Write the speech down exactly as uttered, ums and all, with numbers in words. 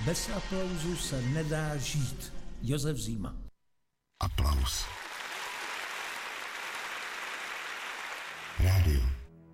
Bez aplauzu se nedá žít. Josef Zima. Aplaus. Rádio